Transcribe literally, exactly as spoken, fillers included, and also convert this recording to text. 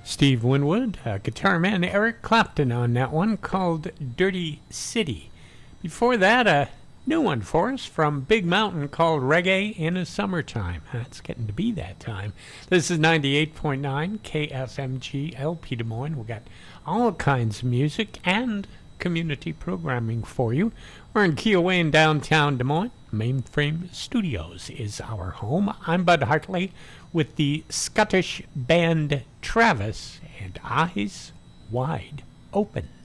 Steve Winwood, uh, guitar man Eric Clapton on that one called Dirty City. Before that, a new one for us from Big Mountain called Reggae in the Summertime. It's getting to be that time. This is ninety-eight point nine K F M G L P Des Moines. We got all kinds of music and community programming for you. We're in Keoway in downtown Des Moines. Mainframe Studios is our home. I'm Bud Hartley with the Scottish band Travis and Eyes Wide Open.